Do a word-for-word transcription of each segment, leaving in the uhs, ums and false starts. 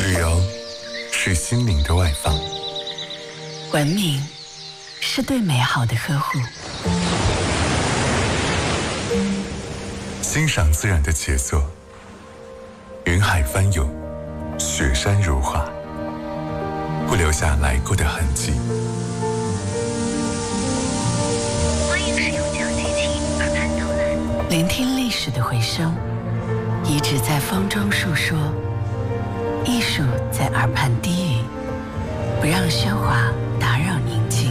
旅游是心灵的外放， 文明是对美好的呵护， 欣赏自然的杰作，云海翻涌，雪山如画，不留下来过的痕迹。 欢迎使用讲机器耳畔导览，聆听历史的回声，遗址在风中述说，艺术在耳畔低语，不让喧哗打扰宁静，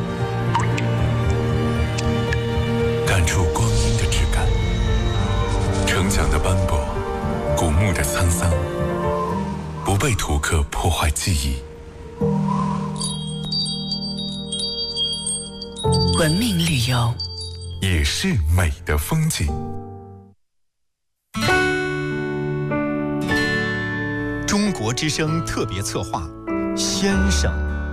感触光阴的质感，城墙的斑驳，古墓的沧桑，不被图刻破坏记忆。 文明旅游也是美的风景。 中国之声特别策划，先生。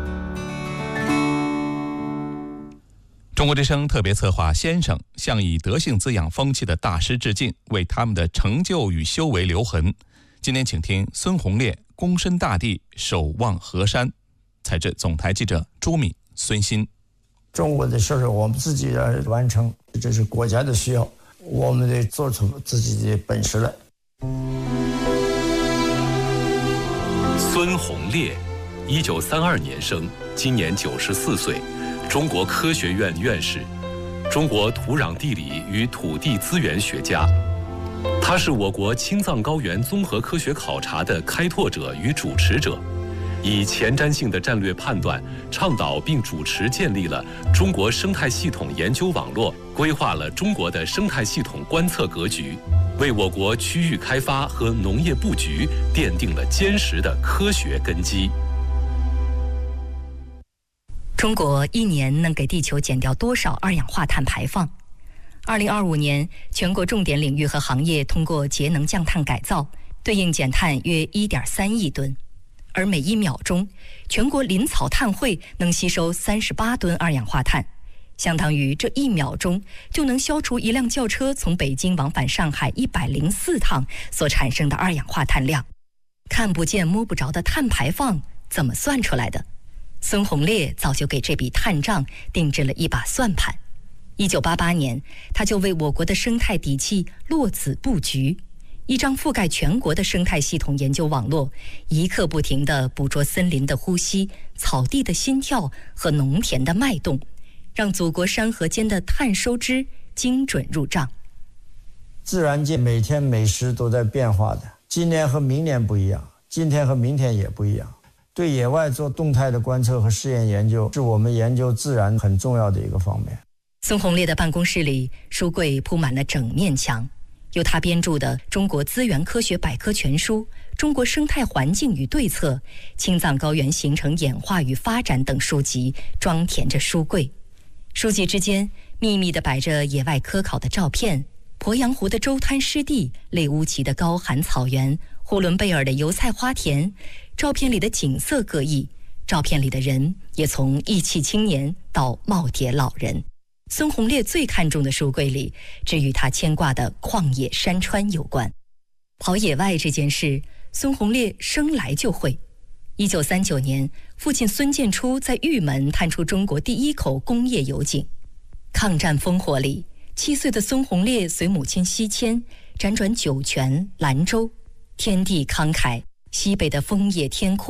中国之声特别策划先生向以德性滋养风气的大师致敬，为他们的成就与修为留痕。今天请听孙红烈躬身大地，守望河山。采自总台记者朱敏、孙鑫。 中国的事儿我们自己来完成，这是国家的需要，我们得做出自己的本事来。 孙红烈，一九三二年生，今年九十四岁，中国科学院院士，中国土壤地理与土地资源学家。他是我国青藏高原综合科学考察的开拓者与主持者，以前瞻性的战略判断，倡导并主持建立了中国生态系统研究网络，规划了中国的生态系统观测格局，为我国区域开发和农业布局奠定了坚实的科学根基。 中国一年能给地球减掉多少二氧化碳排放？二零二五年，全国重点领域和行业通过节能降碳改造，对应减碳约 一点三亿吨。而每一秒钟，全国林草碳汇能吸收三十八吨二氧化碳，相当于这一秒钟就能消除一辆轿车从北京往返上海一百零四趟所产生的二氧化碳量。看不见摸不着的碳排放怎么算出来的？孙红烈早就给这笔碳账定制了一把算盘。一九八八年，他就为我国的生态底气落子布局，一张覆盖全国的生态系统研究网络，一刻不停地捕捉森林的呼吸、草地的心跳和农田的脉动，让祖国山河间的碳收支精准入账。 自然界每天每时都在变化的，今年和明年不一样，今天和明天也不一样。对野外做动态的观测和试验研究，是我们研究自然很重要的一个方面。 孙红烈的办公室里，书柜铺满了整面墙，由他编著的《中国资源科学百科全书》《中国生态环境与对策》《青藏高原形成演化与发展》等书籍装填着书柜。书籍之间密密地摆着野外科考的照片，鄱阳湖的周滩湿地，类乌齐的高寒草原，呼伦贝尔的油菜花田。照片里的景色各异，照片里的人也从义气青年到耄耋老人。孙红烈最看重的书柜里，只与他牵挂的旷野山川有关。跑野外这件事，孙红烈生来就会。一九三九年，父亲孙建初在玉门探出中国第一口工业油井。抗战烽火里，七岁的孙红烈随母亲西迁，辗转酒泉、兰州，天地慷慨，西北的枫叶天阔。